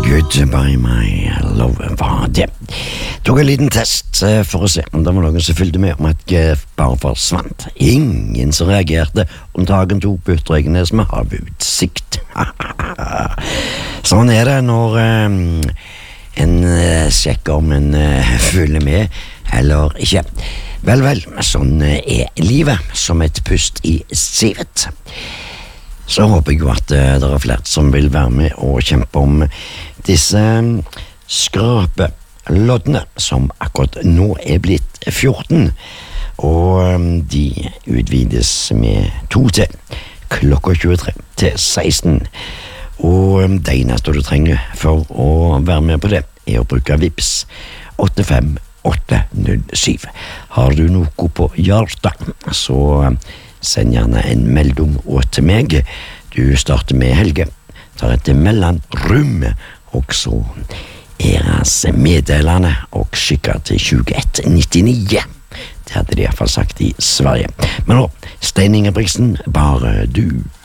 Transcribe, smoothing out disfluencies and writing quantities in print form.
Goodbye my love var det. Tok en liten test for å se om det var noen som fylte med om at jeg bare forsvant. Ingen som reagerte om dagen tok på Ytre Egenes med havutsikt. Sånn er det når en sjekker om en følger med eller ikke. Vel, sånn er livet, som et pust i sivet. Så håper jeg jo at det er flere som vil være med og kjempe om disse skrapeloddene som akkurat nå er blitt 14, og de utvides med 2 til klokka 23 til 16, og det eneste du trenger for å være med på det er å bruke Vipps 85807. Har du noe på hjertet, så send gjerne en melding til meg. Du starter med Helge, tar et mellomrom, og så meddelende og skikker til 2199. Det hadde de i hvert fall sagt i Sverige. Men nå, Stein Ingebrigtsen, bare du.